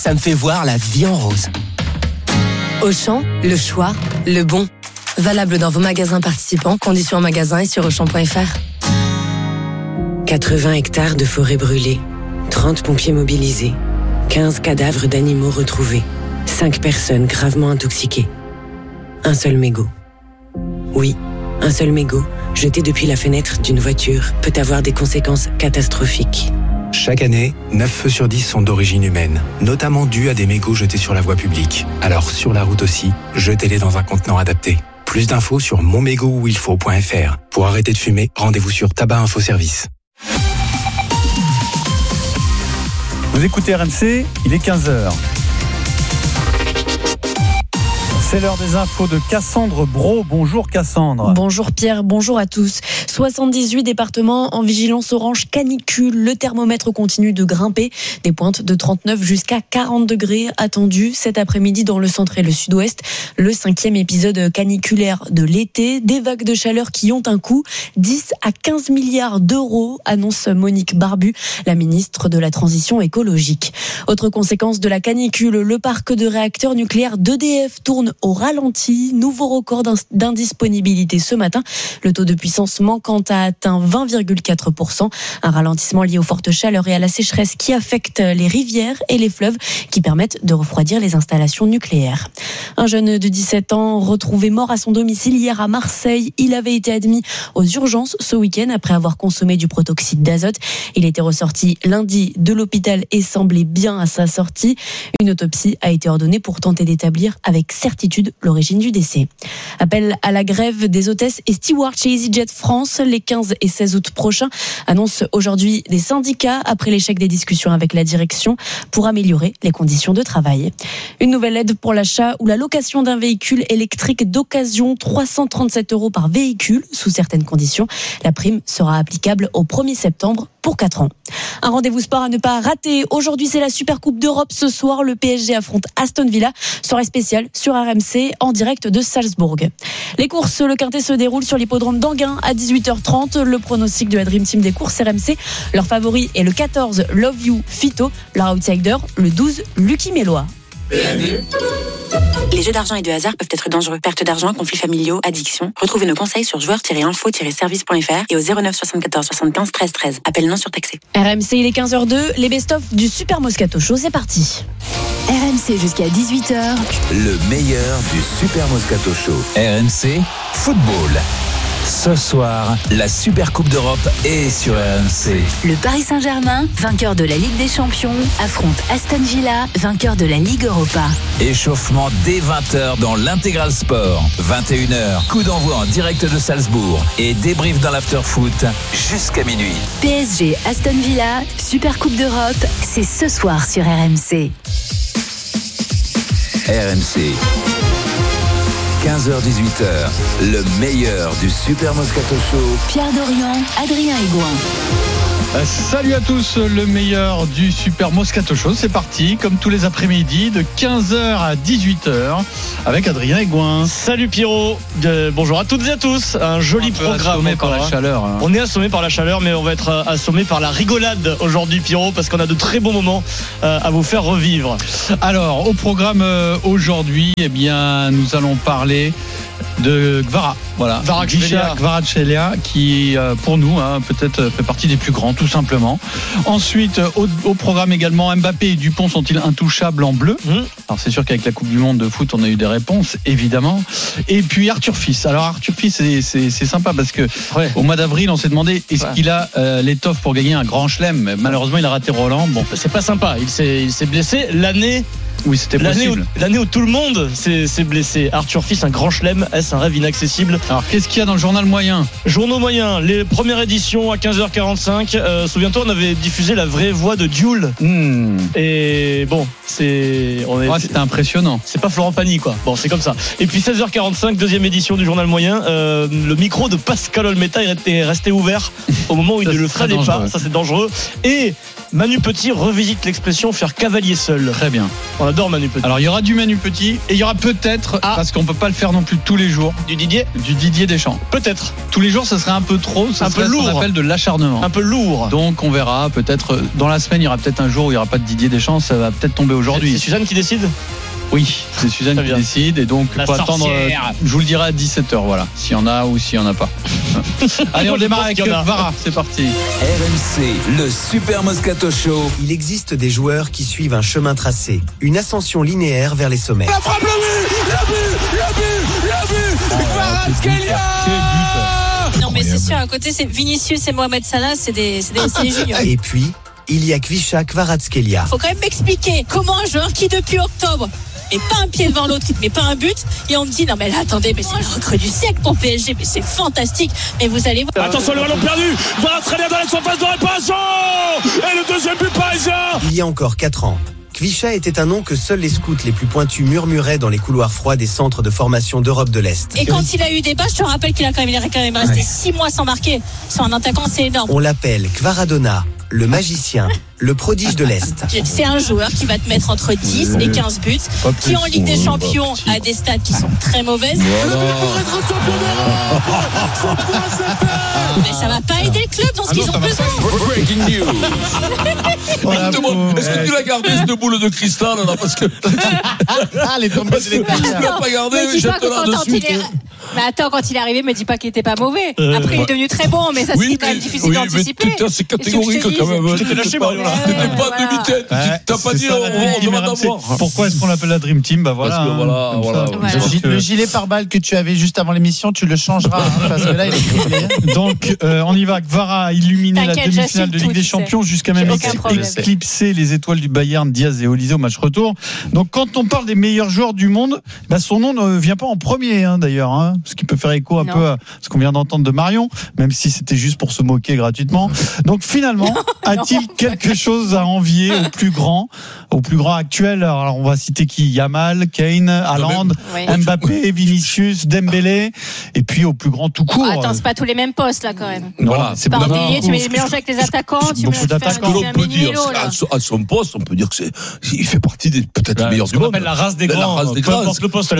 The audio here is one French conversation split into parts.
ça me fait voir la vie en rose. Auchan, le choix, le bon. Valable dans vos magasins participants, conditions en magasin et sur Auchan.fr. 80 hectares de forêt brûlée, 30 pompiers mobilisés, 15 cadavres d'animaux retrouvés, 5 personnes gravement intoxiquées. Un seul mégot. Oui, un seul mégot, jeté depuis la fenêtre d'une voiture, peut avoir des conséquences catastrophiques. Chaque année, 9 feux sur 10 sont d'origine humaine, notamment dus à des mégots jetés sur la voie publique. Alors sur la route aussi, jetez-les dans un contenant adapté. Plus d'infos sur monmégotuilfaut.fr. Pour arrêter de fumer, rendez-vous sur Tabac Info Service. Vous écoutez RMC, il est 15h. C'est l'heure des infos de Cassandre Brault. Bonjour Cassandre. Bonjour Pierre, bonjour à tous. 78 départements en vigilance orange canicule. Le thermomètre continue de grimper. Des pointes de 39 jusqu'à 40 degrés attendues cet après-midi dans le centre et le sud-ouest. Le 5e épisode caniculaire de l'été. Des vagues de chaleur qui ont un coût. 10 à 15 milliards d'euros, annonce Monique Barbu, la ministre de la Transition écologique. Autre conséquence de la canicule, le parc de réacteurs nucléaires d'EDF tourne au ralenti. Nouveau record d'indisponibilité ce matin. Le taux de puissance manquant a atteint 20,4%. Un ralentissement lié aux fortes chaleurs et à la sécheresse qui affecte les rivières et les fleuves qui permettent de refroidir les installations nucléaires. Un jeune de 17 ans retrouvé mort à son domicile hier à Marseille. Il avait été admis aux urgences ce week-end après avoir consommé du protoxyde d'azote. Il était ressorti lundi de l'hôpital et semblait bien à sa sortie. Une autopsie a été ordonnée pour tenter d'établir avec certitude l'origine du décès. Appel à la grève des hôtesses et stewards chez EasyJet France les 15 et 16 août prochains, annonce aujourd'hui des syndicats après l'échec des discussions avec la direction pour améliorer les conditions de travail. Une nouvelle aide pour l'achat ou la location d'un véhicule électrique d'occasion, 337 € par véhicule sous certaines conditions. La prime sera applicable au 1er septembre pour 4 ans. Un rendez-vous sport à ne pas rater. Aujourd'hui, c'est la Super Coupe d'Europe. Ce soir, le PSG affronte Aston Villa. Soirée spéciale sur RMC en direct de Salzbourg. Les courses, le quintet se déroule sur l'hippodrome d'Anguin à 18h30. Le pronostic de la Dream Team des courses RMC. Leur favori est le 14 Love You Fito. Leur outsider, le 12 Lucky Mélois. Les jeux d'argent et de hasard peuvent être dangereux. Perte d'argent, conflits familiaux, addiction. Retrouvez nos conseils sur joueurs-info-service.fr et au 09 74 75 13 13. Appel non surtaxé. RMC, il est 15h02. Les best-of du Super Moscato Show, c'est parti. RMC jusqu'à 18h. Le meilleur du Super Moscato Show. RMC Football. Ce soir, la Super Coupe d'Europe est sur RMC. Le Paris Saint-Germain, vainqueur de la Ligue des Champions, affronte Aston Villa, vainqueur de la Ligue Europa. Échauffement dès 20h dans l'Intégral Sport. 21h, coup d'envoi en direct de Salzbourg et débrief dans l'after-foot jusqu'à minuit. PSG Aston Villa, Super Coupe d'Europe, c'est ce soir sur RMC. RMC. 15h-18h, le meilleur du Super Moscato Show. Pierre Dorian, Adrien Aigouin. Salut à tous, le meilleur du Super Moscato Show. C'est parti, comme tous les après-midi, de 15h à 18h, avec Adrien Aigouin. Salut Pierrot, bonjour à toutes et à tous. Un joli programme. Assommé par la chaleur. Hein. On est assommé par la chaleur, mais on va être assommé par la rigolade aujourd'hui, Pierrot, parce qu'on a de très bons moments à vous faire revivre. Alors, au programme aujourd'hui, eh bien, nous allons parler de Kvara, voilà, Kvaratskhelia, qui pour nous peut-être fait partie des plus grands, tout simplement. Ensuite, au programme également, Mbappé et Dupont sont-ils intouchables en bleu? Alors c'est sûr qu'avec la Coupe du Monde de foot, on a eu des réponses, évidemment. Et puis Arthur Fils. Alors Arthur Fils, c'est sympa parce que au mois d'avril, on s'est demandé est-ce qu'il a l'étoffe pour gagner un grand chelem. Malheureusement, il a raté Roland. Bon, c'est pas sympa. Il s'est blessé l'année. Oui, c'était possible. L'année où tout le monde s'est blessé. Arthur Fils, un grand chelem, est-ce un rêve inaccessible? Alors, qu'est-ce qu'il y a dans le journal moyen? Journaux moyens, les premières éditions à 15h45. Souviens-toi, on avait diffusé la vraie voix de Dioul. Et bon, c'était impressionnant. C'est pas Florent Pagny, quoi. Bon, c'est comme ça. Et puis 16h45, deuxième édition du journal moyen. Le micro de Pascal Olmeta est resté ouvert au moment où il ne le fallait pas. Ça, c'est dangereux. Et Manu Petit revisite l'expression faire cavalier seul. Très bien. On adore Manu Petit. Alors il y aura du Manu Petit et il y aura peut-être, parce qu'on peut pas le faire non plus tous les jours, du Didier Deschamps. Peut-être. Tous les jours, ça serait un peu trop, un peu lourd. Ce qu'on appelle de l'acharnement. Un peu lourd. Donc on verra, peut-être dans la semaine, il y aura peut-être un jour où il n'y aura pas de Didier Deschamps, ça va peut-être tomber aujourd'hui. C'est Suzanne qui décide ? Oui, c'est Suzanne qui décide et donc il faut attendre, je vous le dirai à 17h, voilà, s'il y en a ou s'il n'y en a pas. Allez, on démarre avec Vara, c'est parti. RMC, le Super Moscato Show. Il existe des joueurs qui suivent un chemin tracé, une ascension linéaire vers les sommets. La frappe, le but Kvaratskhelia. Non mais c'est sûr, à côté c'est Vinicius et Mohamed Salah, c'est des juniors. Et puis, il y a Kvisha Kvaratskhelia. Faut quand même m'expliquer comment un joueur qui depuis octobre met pas un pied devant l'autre, il met pas un but, et on me dit non mais là attendez, mais c'est le recrue du siècle pour PSG, mais c'est fantastique, mais vous allez voir. Attention, le ballon perdu, Kvaratskhelia dans la surface de réparation, et le deuxième but parisien. Il y a encore 4 ans, Kvisha était un nom que seuls les scouts les plus pointus murmuraient dans les couloirs froids des centres de formation d'Europe de l'Est. Et quand il a eu des bas, je te rappelle qu'il a quand même resté 6 mois sans marquer. Sur un attaquant, c'est énorme. On l'appelle Kvaradona, le magicien, le prodige de l'Est. C'est un joueur qui va te mettre entre 10 et 15 buts, qui en Ligue des Champions a des stats qui sont très mauvaises. Mais ça va pas aider le club dans ce qu'ils ont besoin. Breaking news. Est-ce que tu l'as gardé cette boule de cristal là, parce que elle est tombée de l'étage. Tu l'as pas gardé, jette là dessus. Mais attends, quand il est arrivé, me dis pas qu'il était pas mauvais. Après, il est devenu très bon, mais ça c'est quand même difficile d'anticiper. C'est catégorique quand même. T'étais lâché, Mariola. T'étais pas en demi-tête. T'as pas dit on demande à voir. Pourquoi est-ce qu'on l'appelle la Dream Team ? Bah voilà. Le gilet pare-balles que tu avais juste avant l'émission, tu le changeras parce que là il est criblé. Donc on y va. Vara a illuminé la demi-finale de Ligue des Champions jusqu'à même éclipser les étoiles du Bayern, Diaz et Olysée au match retour. Donc quand on parle des meilleurs joueurs du monde, bah, son nom ne vient pas en premier d'ailleurs, ce qui peut faire écho un peu à ce qu'on vient d'entendre de Marion, même si c'était juste pour se moquer gratuitement. Donc finalement, a-t-il quelque chose à envier au plus grand actuel ? Alors on va citer qui ? Yamal, Kane, Haaland, Mbappé, Vinicius, Dembélé, et puis au plus grand tout court. Attends, c'est pas tous les mêmes postes là quand même. Voilà, c'est pas un tu mélanges avec les attaquants, tu mélanges on peut dire à son poste, on peut dire que il fait partie des peut-être les meilleurs du monde. On appelle la race des grands. Peu importe le poste. On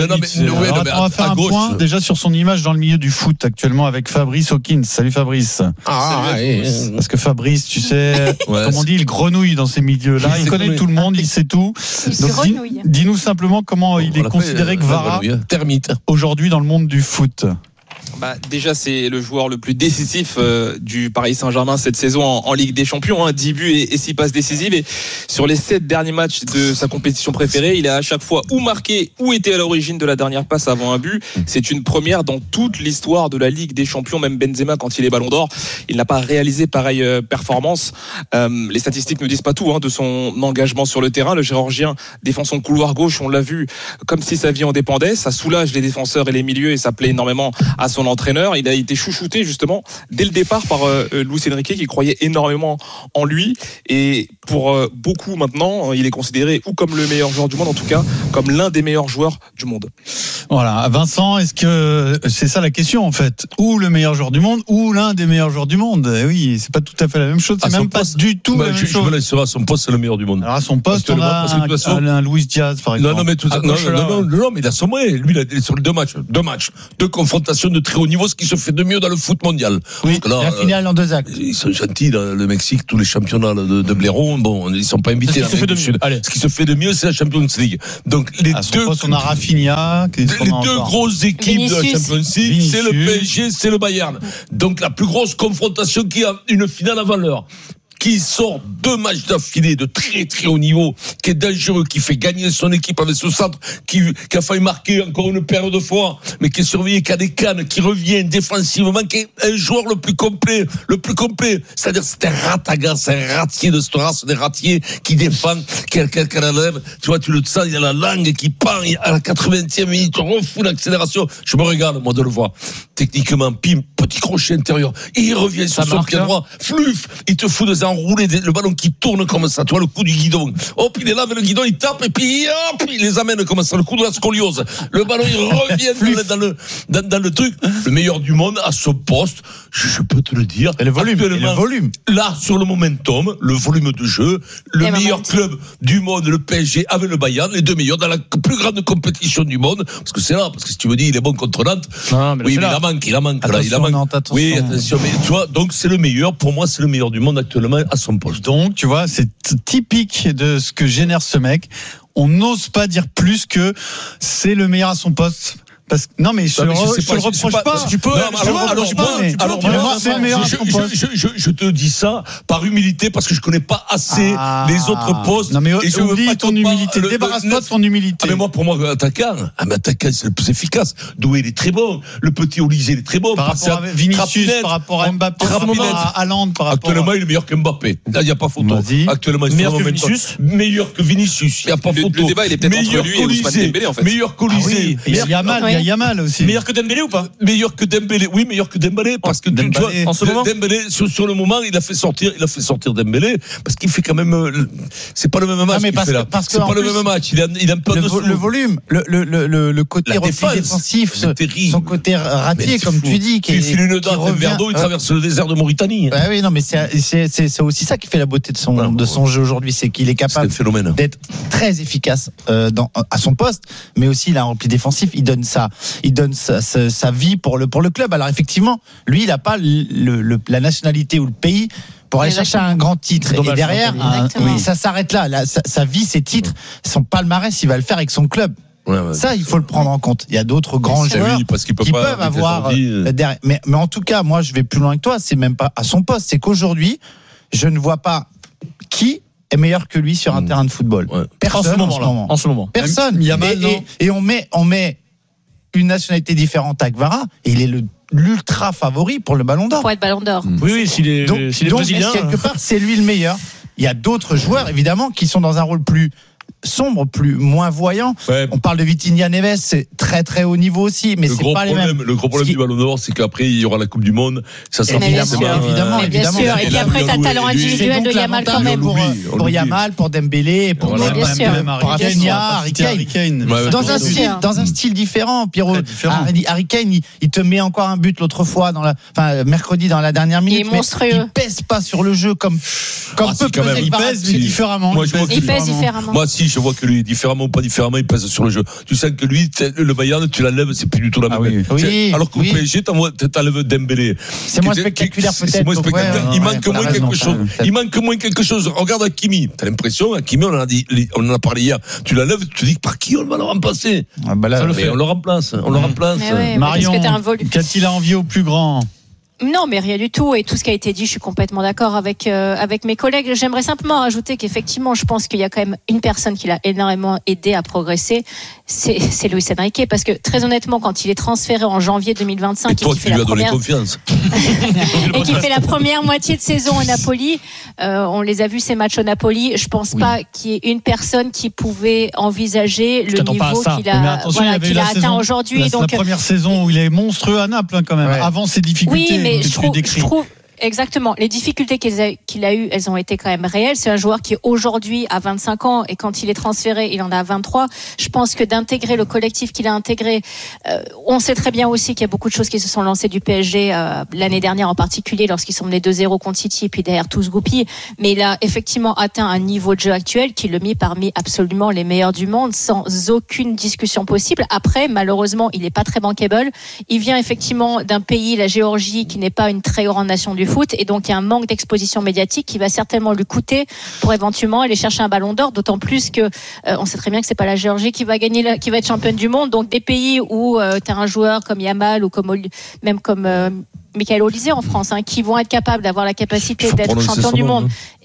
va faire un point déjà sur son image dans le milieu du foot actuellement avec Fabrice Hawkins. Salut Fabrice. Parce que Fabrice, tu sais, comme on dit, il grenouille dans ces milieux-là. Il connaît tout le monde, il sait tout. Donc dis-nous simplement comment il est considéré que Vara aujourd'hui dans le monde du foot. Déjà, c'est le joueur le plus décisif du Paris Saint-Germain cette saison en Ligue des Champions. 10 buts et 6 passes décisives. Et sur les 7 derniers matchs de sa compétition préférée, il a à chaque fois ou marqué ou été à l'origine de la dernière passe avant un but. C'est une première dans toute l'histoire de la Ligue des Champions. Même Benzema, quand il est Ballon d'Or, il n'a pas réalisé pareille performance. Les statistiques ne disent pas tout de son engagement sur le terrain. Le Géorgien défend son couloir gauche, on l'a vu, comme si sa vie en dépendait. Ça soulage les défenseurs et les milieux et ça plaît énormément à son entraîneur. Il a été chouchouté justement dès le départ par Luis Enrique qui croyait énormément en lui, et pour beaucoup maintenant il est considéré ou comme le meilleur joueur du monde, en tout cas comme l'un des meilleurs joueurs du monde. Voilà, Vincent, est-ce que c'est ça la question en fait, ou le meilleur joueur du monde ou l'un des meilleurs joueurs du monde? Oui, c'est pas tout à fait la même chose, c'est même pas du tout la même chose. Je me laisserai à son poste, c'est le meilleur du monde. Alors à son poste, on a un Luis Diaz par exemple. Non mais tout ça, non mais il a sombré. Lui il a sur les deux matchs, deux confrontations de très haut niveau, ce qui se fait de mieux dans le foot mondial. Oui, là, la finale en 2 actes. Ils sont gentils, le Mexique, tous les championnats de blaireau, bon, ils sont pas invités. Ce qui se fait de mieux, c'est la Champions League. Donc les deux, on a Rafinha, les deux grosses équipes de la Champions League, c'est le PSG, c'est le Bayern. Donc la plus grosse confrontation qui a une finale avant l'heure, qui sort 2 matchs d'affilée de très très haut niveau, qui est dangereux, qui fait gagner son équipe avec ce centre, qui a failli marquer encore une paire de fois, mais qui est surveillé, qui a des cannes, qui revient défensivement, qui est un joueur le plus complet. C'est-à-dire c'est un rataga, c'est un ratier de cette race, des ratiers qui défend, qui la lève. Tu vois, tu le sens, il y a la langue qui pend, à la 80e minute, on refoule l'accélération. Je me régale, moi, de le voir. Techniquement, pim, petit crochet intérieur. Et il revient sur son pied droit. Fluf, il te fout des enroulés, le ballon qui tourne comme ça. Tu vois le coup du guidon. Hop, il est là avec le guidon, il tape et puis hop, il les amène comme ça. Le coup de la scoliose. Le ballon, il revient dans le truc. Le meilleur du monde à ce poste, je peux te le dire. Et le volume. Là, sur le momentum, le volume de jeu, le meilleur club du monde, le PSG, avec le Bayern, les deux meilleurs dans la plus grande compétition du monde. Parce que c'est là, parce que si tu me dis, il est bon contre Nantes. Non, mais oui, mais il la manque. Attention. Oui, attention, mais tu vois, donc c'est le meilleur. Pour moi, c'est le meilleur du monde actuellement à son poste. Donc, tu vois, c'est typique de ce que génère ce mec. On n'ose pas dire plus que c'est le meilleur à son poste. Non, mais je le reproche pas. Tu peux. Je te dis ça par humilité parce que je connais pas assez les autres postes. Non, mais et je oublie ton humilité. Débarrasse-toi de ton humilité. Mais moi, pour moi, attaquant, c'est le plus efficace. Doué, il est très bon. Le petit Olysée, il est très bon. Par rapport à Vinicius, par rapport à Mbappé, par rapport à Haaland, actuellement, il est meilleur que Mbappé. Là, il n'y a pas photo. Actuellement, il meilleur que Vinicius. Meilleur que Vinicius. Il n'y a pas photo. Le débat, il est peut-être entre lui et Ousmane Dembélé, en fait. Meilleur qu'Olysée. Il y a Yamal aussi. Meilleur que Dembélé ou pas? Meilleur que Dembélé. Oui, meilleur que Dembélé parce que tu vois, en ce moment, Dembélé sur le moment, il a fait sortir Dembélé parce qu'il fait quand même c'est pas le même match qu'il fait là. C'est pas le même match, il a un peu le volume, le côté défensif, son côté ratier comme tu dis, qui file une dent d'un verre d'eau, il traverse le désert de Mauritanie. Oui, non mais c'est aussi ça qui fait la beauté de son jeu aujourd'hui, c'est qu'il est capable d'être très efficace à son poste, mais aussi il a un repli défensif, il donne sa vie pour le club. Alors effectivement, lui, il n'a pas la nationalité ou le pays pour aller chercher un grand titre. Et derrière, ça s'arrête là. Sa vie, ses titres, son palmarès, il va le faire avec son club. Ça, il faut le prendre en compte. Il y a d'autres grands joueurs qui peuvent avoir derrière. Mais en tout cas, moi, je vais plus loin que toi. C'est même pas à son poste. C'est qu'aujourd'hui, je ne vois pas qui est meilleur que lui sur un terrain de football. Personne en ce moment. Personne. Et on met une nationalité différente à Kvara, et il est l'ultra favori pour le Ballon d'Or. Pour être Ballon d'Or. Oui, s'il est brésilien. Quelque part, c'est lui le meilleur. Il y a d'autres joueurs, évidemment, qui sont dans un rôle plus sombre, moins voyant. On parle de Vitinha Neves, c'est très très haut niveau aussi, mais c'est pas les mêmes. Le gros problème du Ballon d'Or, c'est qu'après il y aura la Coupe du Monde, ça sera évidemment. Et puis après t'as talent individuel de Yamal quand même pour Yamal, pour Dembélé, pour Rafinha, Harry Kane. Dans un style différent, Pierrot. Harry Kane, il te met encore un but l'autre fois mercredi dans la dernière minute. Il est monstrueux. Il pèse pas sur le jeu comme il pèse différemment. Il pèse différemment. Moi, si je vois que lui, différemment ou pas différemment, il pèse sur le jeu. Tu sens que lui, le Bayern, tu l'enlèves, c'est plus du tout la même. Alors qu'au PSG, t'enlèves Dembélé. C'est moins spectaculaire peut-être. C'est moins spectaculaire. Il manque moins quelque chose. Il manque moins quelque chose. Regarde Hakimi. T'as l'impression, Hakimi, on en a parlé hier. Tu l'enlèves, tu te dis par qui on va le remplacer? On le remplace. Marion, qu'a-t-il à envier au plus grand? Non, mais rien du tout. Et tout ce qui a été dit, je suis complètement d'accord avec mes collègues. J'aimerais simplement rajouter qu'effectivement, je pense qu'il y a quand même une personne qui l'a énormément aidé à progresser. C'est Luis Enrique. Parce que très honnêtement, quand il est transféré en janvier 2025 et toi, tu lui as donné confiance. Et qui fait la première moitié de saison au Napoli, on les a vus ces matchs au Napoli. Je pense pas qu'il y ait une personne qui pouvait envisager le niveau qu'il a atteint aujourd'hui. La première saison où il est monstrueux à Naples quand même. Avant ses difficultés. Oui, mais je trouve exactement. Les difficultés qu'il a eues, elles ont été quand même réelles. C'est un joueur qui aujourd'hui a 25 ans et quand il est transféré, il en a 23. Je pense que d'intégrer le collectif qu'il a intégré, on sait très bien aussi qu'il y a beaucoup de choses qui se sont lancées du PSG l'année dernière en particulier lorsqu'ils sont menés 2-0 contre City et puis derrière tous goupilles. Mais il a effectivement atteint un niveau de jeu actuel qui le met parmi absolument les meilleurs du monde sans aucune discussion possible. Après, malheureusement, il n'est pas très bankable. Il vient effectivement d'un pays, la Géorgie, qui n'est pas une très grande nation du foot et donc il y a un manque d'exposition médiatique qui va certainement lui coûter pour éventuellement aller chercher un ballon d'or, d'autant plus que on sait très bien que c'est pas la Géorgie qui va être championne du monde, donc des pays où tu as un joueur comme Yamal ou comme Michael Olysée en France qui vont être capables d'avoir la capacité d'être champion du monde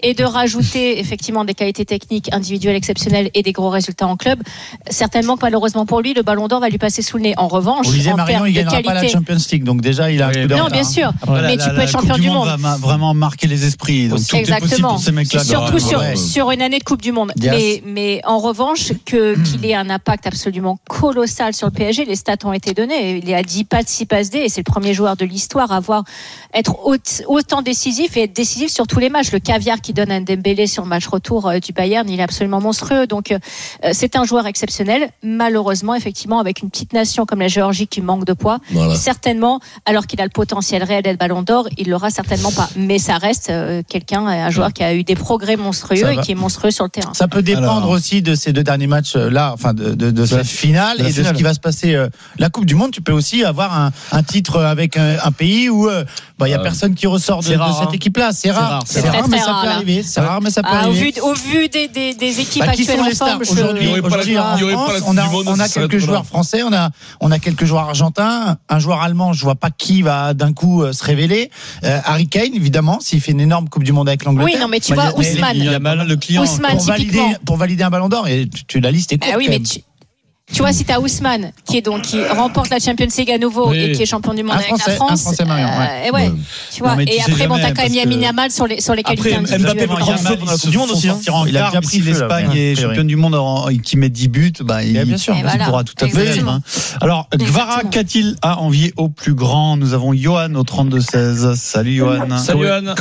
et de rajouter effectivement des qualités techniques individuelles exceptionnelles et des gros résultats en club, certainement que malheureusement pour lui, le Ballon d'Or va lui passer sous le nez. En revanche, Olivier en Marion, termes il de gagnera qualité, pas la Champions League, donc déjà il a un coup de non, retard. bien sûr, mais tu peux être champion du monde. Va vraiment marquer les esprits. Donc tout est possible pour ces mecs-là. Surtout sur une année de Coupe du Monde. Yes. Mais en revanche, qu'il ait un impact absolument colossal sur le PSG, les stats ont été données. Il est à 10 passes, 6 passes D, et c'est le premier joueur de l'histoire à être autant décisif et être décisif sur tous les matchs. Le caviar qui donne à Dembélé sur le match retour du Bayern, il est absolument monstrueux. Donc c'est un joueur exceptionnel. Malheureusement, effectivement, avec une petite nation comme la Géorgie qui manque de poids, certainement, alors qu'il a le potentiel réel d'être Ballon d'Or, il l'aura certainement pas. Mais ça reste un joueur qui a eu des progrès monstrueux et qui est monstrueux sur le terrain. Ça peut dépendre aussi de ces 2 derniers matchs là, enfin de cette finale et de ce qui va se passer. La Coupe du Monde, tu peux aussi avoir un titre avec un pays où il y a personne qui ressort de cette équipe-là. C'est rare, mais ça peut arriver. C'est rare, mais ça peut arriver. Au vu des équipes actuelles en forme, aujourd'hui en France, on a quelques joueurs français, on a quelques joueurs argentins, un joueur allemand. Je vois pas qui va d'un coup se révéler. Harry Kane, évidemment, s'il fait une énorme Coupe du Monde avec l'Angleterre. Oui, non, mais tu vois, Ousmane. Il y a mal le client pour valider un Ballon d'Or. Et la liste est courte. Oui, mais tu vois, si t'as Ousmane qui remporte la Champions League à nouveau et qui est champion du monde avec la France, tu vois. Et après, t'as quand même Lamine Yamal sur les qualités individuelles. Mbappé peut prendre dans la Coupe du Monde aussi. Il a bien pris l'Espagne et champion du monde qui met 10 buts, il pourra tout à fait. Alors, Gvara qu'a-t-il à envier au plus grand? Nous avons Johan au 32-16. Salut Johan. Salut Johan.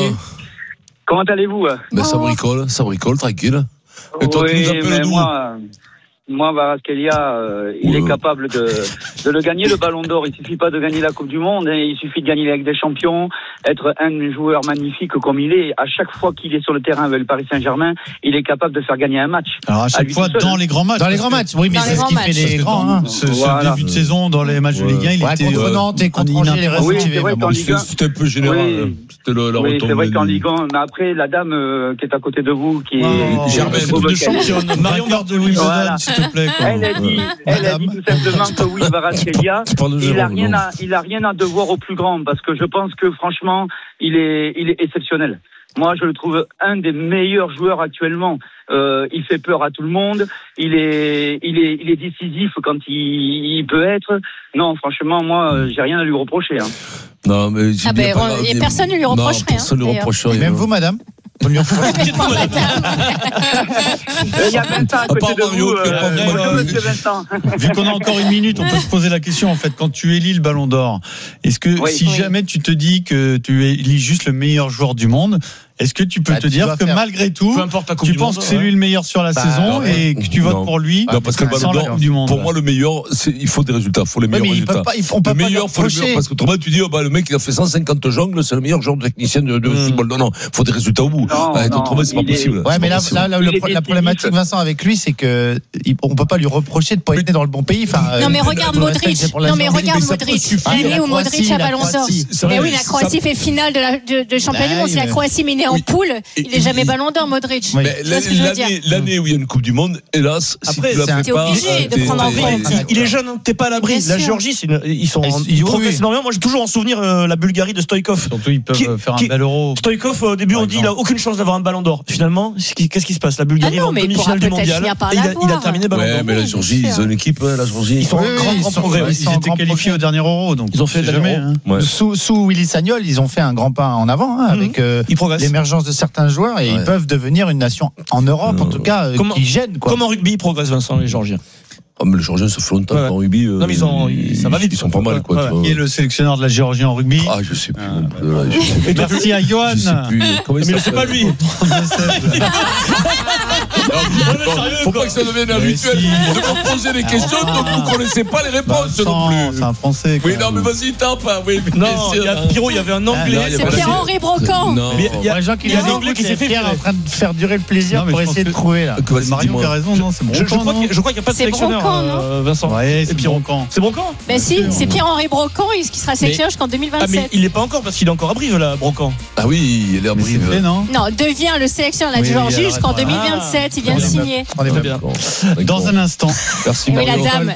Comment allez-vous? Ça bricole, tranquille. Et toi, tu nous appelles d'où? Moi, Kvaratskhelia, il est capable de le gagner, le Ballon d'Or. Il suffit pas de gagner la Coupe du Monde, il suffit de gagner la Ligue des Champions, être un joueur magnifique comme il est. À chaque fois qu'il est sur le terrain avec le Paris Saint-Germain, il est capable de faire gagner un match. Alors à chaque fois dans les grands matchs. Dans les grands matchs, oui, mais c'est ce qui fait les grands. Ce début de saison dans les matchs de Ligue 1, il était contre Nantes et contre Angers, les oui, c'est vrai qu'en Ligue 1, c'était un peu général. C'était la oui, c'est vrai qu'en Ligue 1, mais après la dame qui est à côté de vous, qui est Germaine de championne, Marion de Wimbledon, s'il te plaît. Elle a dit tout simplement que Will Kvaratskhelia, il a rien à devoir au plus grand, parce que je pense que franchement, il est exceptionnel. Moi, je le trouve un des meilleurs joueurs actuellement. Il fait peur à tout le monde. Il est décisif quand il peut être. Non, franchement, moi, j'ai rien à lui reprocher. Non, mais personne ne lui reprocherait. Personne ne lui reprocherait. Même vous, madame. Il y a 20 ans à côté de vous. Vu qu'on a encore une minute, on peut se poser la question, en fait, quand tu élis le Ballon d'Or, est-ce que jamais tu te dis que tu élis juste le meilleur joueur du monde, est-ce que tu peux te dire que malgré tout, tu penses que c'est lui le meilleur sur la saison et que tu votes pour lui? Non, parce que le Ballon d'Or, pour moi, le meilleur, il faut des résultats, il faut les meilleurs résultats. Le meilleur, parce que autrement, tu dis, le mec, il a fait 150 jongles, c'est le meilleur joueur de technicien de football. Non, il faut des résultats au bout. Autrement, c'est pas possible. Ouais, mais là, la problématique, Vincent, avec lui, c'est que on peut pas lui reprocher de pas être né dans le bon pays. Non, mais regarde Modric. L'année où Modric a Ballon d'Or. Mais oui, la Croatie fait finale de championnat du monde. Si la Croatie minée en poule, il n'est jamais Ballon d'Or, Modric. L'année où il y a une Coupe du Monde, hélas, après, t'es obligé de prendre en compte. Il est jeune, t'es pas à l'abri. La Géorgie, ils progressent énormément. Moi, j'ai toujours en souvenir la Bulgarie de Stoïkov. Surtout, ils peuvent faire un bel Euro. Stoïkov, au début, on dit il a aucune chance d'avoir un Ballon d'Or. Finalement, qu'est-ce qui se passe? La Bulgarie va en demi-finale du mondial. Il a terminé Ballon d'Or. Mais la Géorgie, ils ont une équipe, la Géorgie. Ils sont en grand progrès. Ils étaient qualifiés au dernier Euro, donc ils ont fait jamais. Sous Willy Sagnol, ils ont fait un grand pas en avant avec l'émergence de certains joueurs et ils peuvent devenir une nation en Europe, en tout cas, qui gêne. Comme en rugby, ils progressent, Vincent, les Géorgiens. Mais les Géorgiens, ça fait longtemps en rugby. Non, mais ça va vite. Ils sont pas mal, quoi. Qui est le sélectionneur de la Géorgie en rugby? Ah, je sais plus. Merci à Johan. Mais c'est pas lui. Faut pas que ça devienne habituel de me poser des questions dont vous ne connaissez pas les réponses non plus. C'est un Français. Oui, non, mais vas-y, tape. Non, Pierrot, il y avait un Anglais. C'est Pierre-Henri Brocant. Il y a des gens qui disent Anglais qui s'est fait en train de faire durer le plaisir pour essayer de trouver là. Marion qui a raison, non, c'est Brocant. Je crois qu'il n'y a pas de sélectionneur, Vincent. Ouais, c'est Brocant. C'est Brocant? Ben si, c'est Pierre-Henri Brocant qui sera sélectionneur jusqu'en 2027. Ah, mais il n'est pas encore parce qu'il est encore à Brive, là, Brocant. Ah oui, il est à Brive. Non, devient le sélectionneur de la Géorgie jusqu'en 2027. qui vient de signer. On est très bien. Dans un instant. Merci Oui, la dame,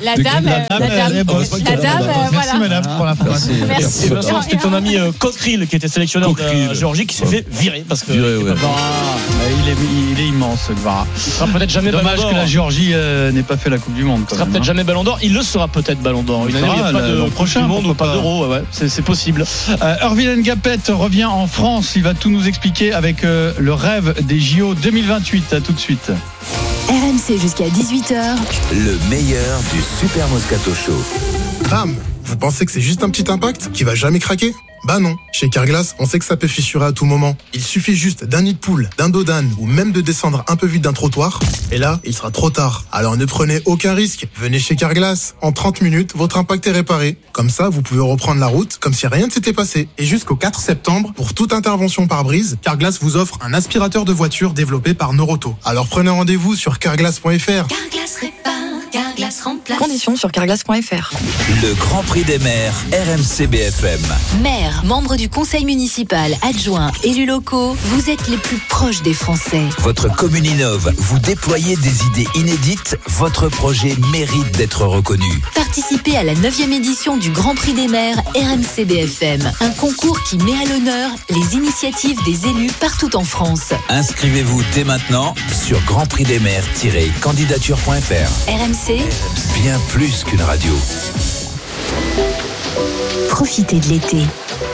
Merci madame pour l'information. Merci. Vincent, c'était ton ami Coqueril qui était sélectionneur de Géorgie qui s'est fait virer parce que il est immense, Gvara. Il sera peut-être jamais Dommage Ballon d'Or. que la Géorgie n'ait pas fait la Coupe du Monde. Il sera peut-être jamais Ballon d'Or. Il le sera peut-être Ballon d'Or. Une année où il n'y a pas de prochain Coupe du Monde ou pas d'Euro. Ouais, c'est possible. Erwin Ngapet revient en France. Il va tout nous expliquer avec le rêve des JO 2028. À tout de suite. RMC jusqu'à 18h. Le meilleur du Super Moscato Show. Bam! Vous pensez que c'est juste un petit impact qui va jamais craquer? Bah non. Chez Carglass, on sait que ça peut fissurer à tout moment. Il suffit juste d'un nid de poule, d'un dos d'âne ou même de descendre un peu vite d'un trottoir. Et là, il sera trop tard. Alors ne prenez aucun risque. Venez chez Carglass. En 30 minutes, votre impact est réparé. Comme ça, vous pouvez reprendre la route comme si rien ne s'était passé. Et jusqu'au 4 septembre, pour toute intervention par brise, Carglass vous offre un aspirateur de voiture développé par Noroto. Alors prenez rendez-vous sur carglass.fr. Carglass répare, Carglass remplace. Conditions sur carglass.fr. Le Grand Prix des maires RMC BFM. Maire, membre du conseil municipal, adjoint, élus locaux, vous êtes les plus proches des Français. Votre commune innove, vous déployez des idées inédites, votre projet mérite d'être reconnu. Participez à la 9e édition du Grand Prix des maires RMC BFM. Un concours qui met à l'honneur les initiatives des élus partout en France. Inscrivez-vous dès maintenant sur grandprixdesmaires-candidature.fr. RMC, Bien plus qu'une radio. profitez de l'été.